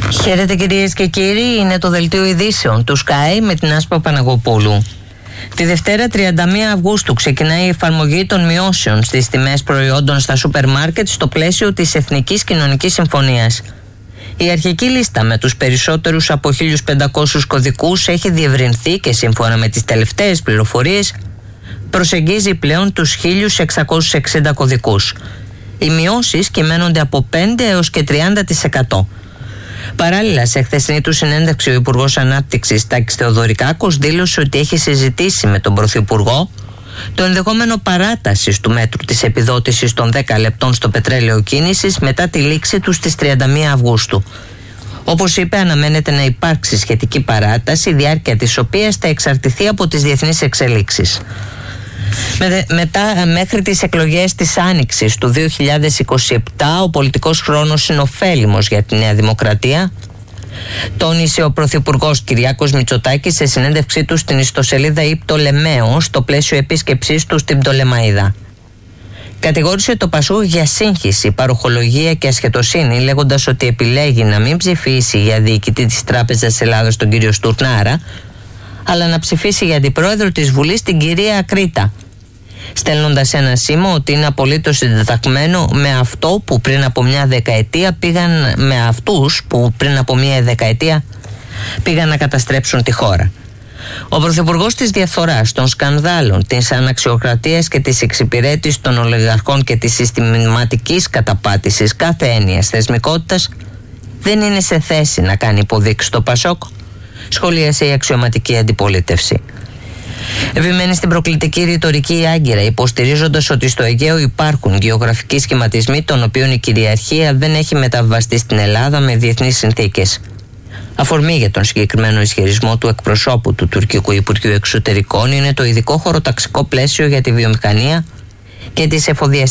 Χαίρετε κυρίες και κύριοι, είναι το δελτίο ειδήσεων του Sky με την Άσπα Παναγοπούλου. Τη Δευτέρα 31 Αυγούστου ξεκινάει η εφαρμογή των μειώσεων στις τιμές προϊόντων στα σούπερ μάρκετ στο πλαίσιο της Εθνικής Κοινωνικής Συμφωνίας. Η αρχική λίστα με τους περισσότερους από 1.500 κωδικούς έχει διευρυνθεί και σύμφωνα με τις τελευταίες πληροφορίες προσεγγίζει πλέον τους 1.660 κωδικούς. Οι μειώσεις κυμαίνονται από 5 έως και 30%. Παράλληλα, σε χθεσινή του συνέντευξη, ο Υπουργός Ανάπτυξης Τάκης Θεοδωρικάκος δήλωσε ότι έχει συζητήσει με τον Πρωθυπουργό το ενδεχόμενο παράτασης του μέτρου της επιδότησης των 10 λεπτών στο πετρέλαιο κίνησης μετά τη λήξη του στις 31 Αυγούστου. Όπως είπε, αναμένεται να υπάρξει σχετική παράταση, η διάρκεια της οποίας θα εξαρτηθεί από τις διεθνείς εξελίξεις. Μετά, μέχρι τις εκλογές της Άνοιξης του 2027, ο πολιτικός χρόνος είναι ωφέλιμος για τη Νέα Δημοκρατία, τόνισε ο Πρωθυπουργός Κυριάκος Μητσοτάκης σε συνέντευξή του στην ιστοσελίδα ΙΠΤΟΛΕΜΕΟ στο πλαίσιο επίσκεψής του στην Πτολεμαΐδα. Κατηγόρησε το ΠΑΣΟΚ για σύγχυση, παροχολογία και ασχετοσύνη, λέγοντας ότι επιλέγει να μην ψηφίσει για διοικητή της Τράπεζας Ελλάδος τον κύριο Στουρνάρα, αλλά να ψηφίσει για αντιπρόεδρο της Βουλής την κυρία Ακρίτα, στέλνοντας ένα σήμα ότι είναι απολύτως συντεταγμένο με αυτό που πριν από μια δεκαετία πήγαν να καταστρέψουν τη χώρα. Ο Πρωθυπουργός της διαφθοράς, των σκανδάλων, της αναξιοκρατίας και της εξυπηρέτησης των ολιγαρχών και της συστηματικής καταπάτησης κάθε έννοιας θεσμικότητας δεν είναι σε θέση να κάνει υποδείξεις στο ΠΑΣΟΚ, σχολίασε η αξιωματική αντιπολίτευση. Επιμένει στην προκλητική ρητορική η Άγκυρα, υποστηρίζοντας ότι στο Αιγαίο υπάρχουν γεωγραφικοί σχηματισμοί των οποίων η κυριαρχία δεν έχει μεταβιβαστεί στην Ελλάδα με διεθνείς συνθήκες. Αφορμή για τον συγκεκριμένο ισχυρισμό του εκπροσώπου του Τουρκικού Υπουργείου Εξωτερικών είναι το ειδικό χωροταξικό πλαίσιο για τη βιομηχανία και τις εφοδιαστικές